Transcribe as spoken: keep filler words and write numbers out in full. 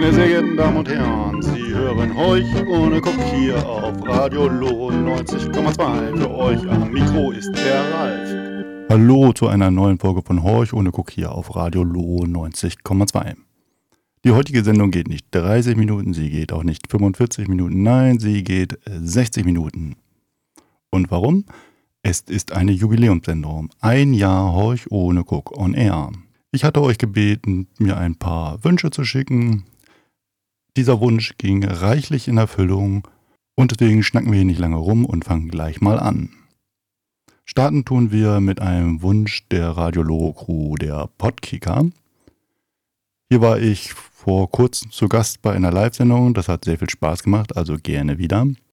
Meine sehr geehrten Damen und Herren, Sie hören Horch ohne Guck hier auf Radio Loh neunzig Komma zwei. Für euch am Mikro ist der Ralf. Hallo zu einer neuen Folge von Horch ohne Guck hier auf Radio Loh neunzig Komma zwei. Die heutige Sendung geht nicht dreißig Minuten, sie geht auch nicht fünfundvierzig Minuten, nein, sie geht sechzig Minuten. Und warum? Es ist eine Jubiläumssendung. Ein Jahr Horch ohne Guck on Air. Ich hatte euch gebeten, mir ein paar Wünsche zu schicken. Dieser Wunsch ging reichlich in Erfüllung und deswegen schnacken wir hier nicht lange rum und fangen gleich mal an. Starten tun wir mit einem Wunsch der Radio Loh Crew, der Podkicker. Hier war ich vor kurzem zu Gast bei einer Live-Sendung, das hat sehr viel Spaß gemacht, also gerne wieder.